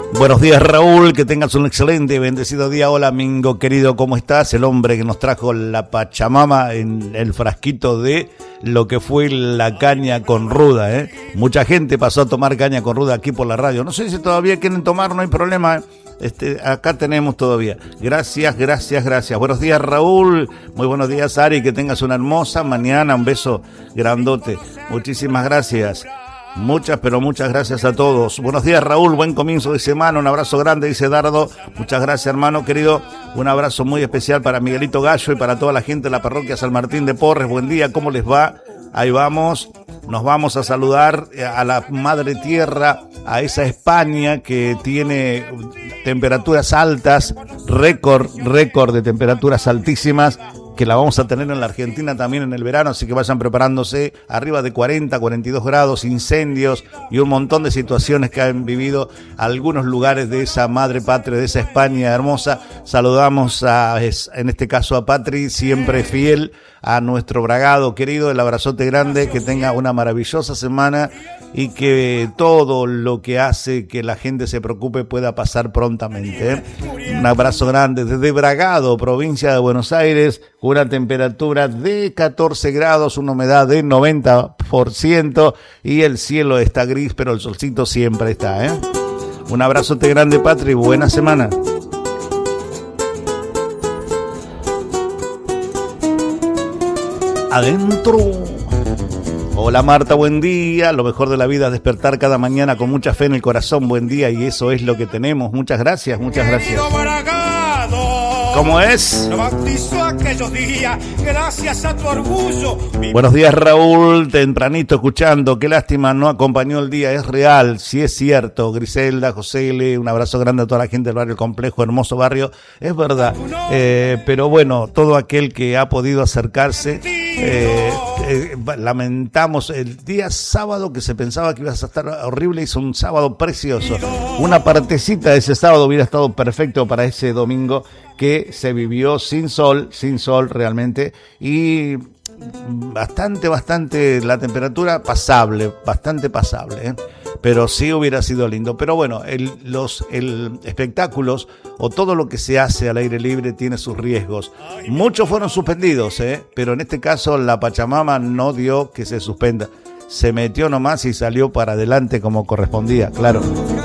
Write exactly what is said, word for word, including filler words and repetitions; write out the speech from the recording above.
Buenos días, Raúl, que tengas un excelente y bendecido día. Hola, Mingo, querido, ¿cómo estás? El hombre que nos trajo la Pachamama en el frasquito de lo que fue la caña con ruda, ¿eh? Mucha gente pasó a tomar caña con ruda aquí por la radio. No sé si todavía quieren tomar, no hay problema, ¿eh? Este, acá tenemos todavía. Gracias, gracias, gracias. Buenos días, Raúl. Muy buenos días, Ari. Que tengas una hermosa mañana. Un beso grandote. Muchísimas gracias. Muchas, pero muchas gracias a todos. Buenos días, Raúl. Buen comienzo de semana. Un abrazo grande, dice Dardo. Muchas gracias, hermano querido. Un abrazo muy especial para Miguelito Gallo y para toda la gente de la parroquia San Martín de Porres. Buen día, ¿cómo les va? Ahí vamos. Nos vamos a saludar a la Madre Tierra, a esa España que tiene temperaturas altas, récord, récord de temperaturas altísimas, que la vamos a tener en la Argentina también en el verano, así que vayan preparándose. Arriba de cuarenta, cuarenta y dos grados, incendios y un montón de situaciones que han vivido algunos lugares de esa madre patria, de esa España hermosa. Saludamos a, en este caso a Patri, siempre fiel a nuestro bragado querido. El abrazote grande, que tenga una maravillosa semana y que todo lo que hace que la gente se preocupe pueda pasar prontamente, ¿eh? Un abrazo grande desde Bragado, provincia de Buenos Aires, con una temperatura de catorce grados, una humedad de noventa por ciento y el cielo está gris, pero el solcito siempre está, ¿eh? Un abrazote grande, Patri, buena semana. Adentro. Hola, Marta, buen día. Lo mejor de la vida es despertar cada mañana con mucha fe en el corazón. Buen día, y eso es lo que tenemos. Muchas gracias, muchas gracias. ¿Cómo es? Lo bautizó aquellos días, gracias a tu orgullo. Buenos días, Raúl, tempranito escuchando. Qué lástima, no acompañó el día. Es real, sí es cierto. Griselda, José L., un abrazo grande a toda la gente del barrio Complejo, hermoso barrio. Es verdad, eh, pero bueno, todo aquel que ha podido acercarse, eh, eh, lamentamos el día sábado, que se pensaba que iba a estar horrible, hizo un sábado precioso. Una partecita de ese sábado hubiera estado perfecto para ese domingo, que se vivió sin sol, sin sol realmente, y bastante, bastante, la temperatura pasable, bastante pasable, ¿eh? Pero sí hubiera sido lindo. Pero bueno, el, los el espectáculos o todo lo que se hace al aire libre tiene sus riesgos. Muchos fueron suspendidos, ¿eh? Pero en este caso la Pachamama no dio que se suspenda. Se metió nomás y salió para adelante como correspondía, claro.